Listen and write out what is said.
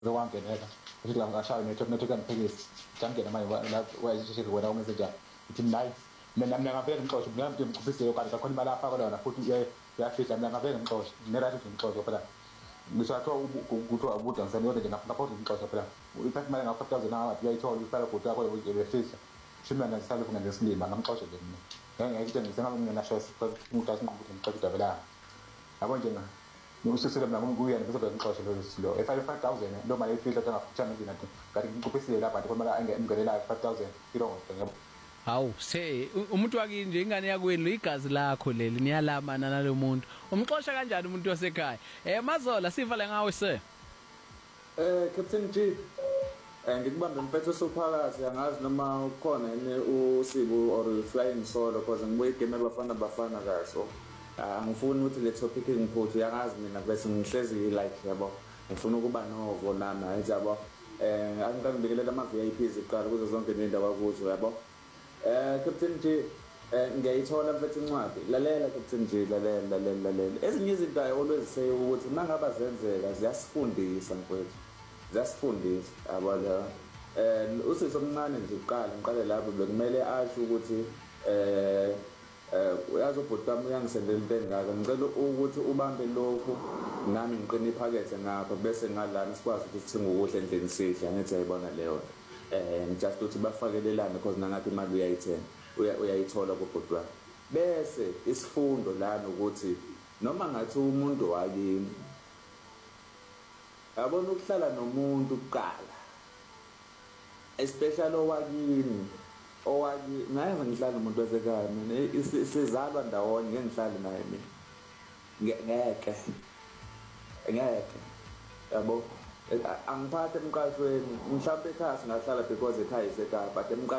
wangeneka ukuthi la ngashaya nethokan philisi jangena manje la wayishishile wena ungenze njani ithi nayi mina ngavele ngixoxe mina ngimqhubisile kanti kakhona imali afaka lona futhi uyafihla mina ngavele ngixoxe nerathi ukuthi ngixoxe phela ngisathiwa kuthiwa ubuda ngisaniyona nje ngaphothi ngixoxe phela ithatha imali nga-5,000 awathi uyayithola uhlala godwa yakho uyebefihla shimina ngisale funa ngesilima ngamxoxe nje mina ngeke ngisengabe ngingenasho ukuthi asinqobuthi ngixoxe udabelana yabo nje usisele mina nguyena bese ngixoxe lo 5,000 lo mali efihla kangafuthana nje nathi kanti ngikuqhubisile lapha nje khona mali engenelayo 5,000 irongo yabo. Hawu umuntu wakini nje ingane yakwenu igazi lakho leli niyalamana nalo muntu umxosha kanjani umuntu wasekhaya Mazola siva la ngawe sir Captain G ngikubambe mfethu sophakathi angazi noma ukhona yini uSibu or flying solo because ngibuye game bafana kaso angifuni ukuthi le topic ngiphothi uyangazi mina bese ngihlezi like yabo ngifuna ukuba novo nami yabo angikangibikelela ama VIPs iqala kuzo zonke izindawo akuzo yabo Captain G ngiyayithola mfethu incwadi lalela Captain G lalela ezinye izinto I always say ukuthi mangaba zenzeka ziyasifundisa mfethu ziyasifundisa yabo usisi omncane nje ngiqale lapho bekumele asho ukuthi uyazobhuta wami uyangisendela into engaka ngicela ukuthi ubambe lokho nami ngiqine iphakethe ngapha bese ngalana sikwazi ukuthi sithenga ukudla endlini sidla ngithi ayibona leyo just ukuthi bafakelelane because nangathi imali uyayithenga uyayithola kubhuti wami bese isifundo lana ukuthi noma ngathi umuntu wakini yabona ukuhlala nomuntu kuqala especially owakini naye ngihlala nomuntu wasekhaya mina sizalwa ndawonye ngeke ngihlale naye mina ngeke yabo angiphathe emqashweni mhlawumbe ekhaya singahlala because ekhaya isekhaya but